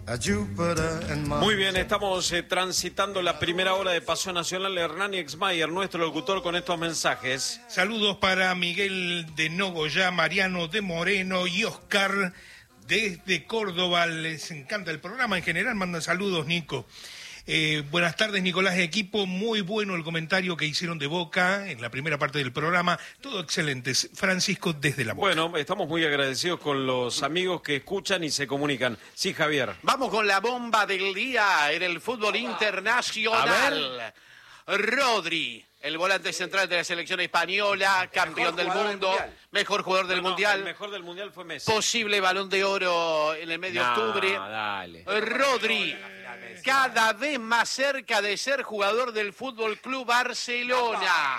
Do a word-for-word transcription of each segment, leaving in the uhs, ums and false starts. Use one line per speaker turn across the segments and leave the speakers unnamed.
Muy bien, estamos eh, transitando la primera hora de Paseo Nacional. Hernán Exmayer, nuestro locutor, con estos mensajes.
Saludos para Miguel de Nogoyá, Mariano de Moreno y Oscar desde Córdoba. Les encanta el programa. En general mandan saludos, Nico. Eh, buenas tardes, Nicolás de equipo. Muy bueno el comentario que hicieron de Boca en la primera parte del programa. Todo excelente. Francisco desde la Boca.
Bueno, estamos muy agradecidos con los amigos que escuchan y se comunican. Sí, Javier.
Vamos con la bomba del día en el fútbol internacional. Rodri, el volante central de la selección española, campeón del mundo, del mejor jugador del
no, no,
mundial.
El mejor del mundial fue Messi.
Posible Balón de Oro en el mes de no, octubre.
Dale.
Rodri, cada vez más cerca de ser jugador del Fútbol Club Barcelona.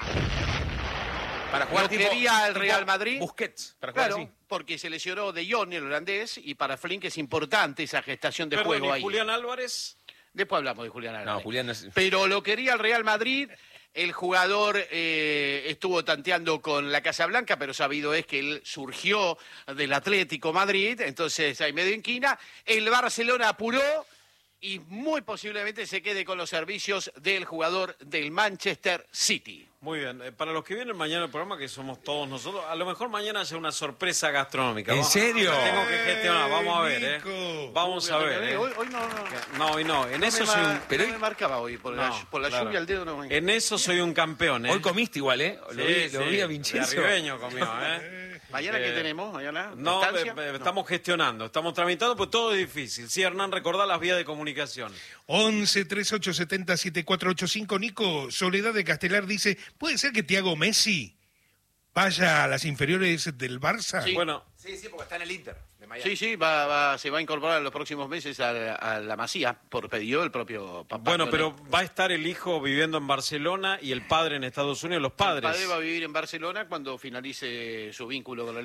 Para jugar
¿Lo
tipo,
quería el
tipo
Real Madrid?
Busquets, para jugar
claro,
así.
Porque se lesionó De Jong, el holandés, y para Flink es importante esa gestación de
Perdón,
juego
¿y
ahí.
Julián Álvarez?
Después hablamos de Julián Álvarez.
No, Julián es...
Pero lo quería el Real Madrid. El jugador eh, estuvo tanteando con la Casa Blanca, pero sabido es que él surgió del Atlético Madrid, entonces hay medio inquina. El Barcelona apuró y muy posiblemente se quede con los servicios del jugador del Manchester City.
Muy bien. Eh, para los que vienen mañana el programa, que somos todos nosotros, a lo mejor mañana haya una sorpresa gastronómica.
¿En
Vamos,
serio?
Tengo que gestionar, vamos a ver,
Nico.
¿eh? Vamos a ver. ¿eh?
Hoy, hoy no, no.
No, hoy no. En
No
eso
me
soy
ma-
un...
pero
no
hoy-
me marcaba hoy, por la,
No,
por la
claro.
lluvia el dedo no me...
En eso soy un campeón, ¿eh?
Hoy comiste igual, ¿eh? Lo,
Sí,
vi, lo
sí,
vi a
de
Vincenzo.
arribeño comió, ¿eh?
¿Mañana
Eh,
qué tenemos? ¿Mañana?
No,
¿Estancia?
eh, eh, estamos gestionando, estamos tramitando, pues todo es difícil. Sí, Hernán, recordá las vías de comunicación.
once, treinta y ocho, setenta, setenta y cuatro ochenta y cinco. Nico, Soledad de Castelar dice, ¿puede ser que Thiago Messi vaya a las inferiores del Barça?
Sí.
Bueno,
Sí, sí, porque está en el Inter de Miami.
Sí, sí, va, va, se va a incorporar en los próximos meses a, a la Masía, por pedido del propio papá.
bueno,
Lionel.
pero va a estar el hijo viviendo en Barcelona y el padre en Estados Unidos, los
El
padres.
padre va a vivir en Barcelona cuando finalice su vínculo con la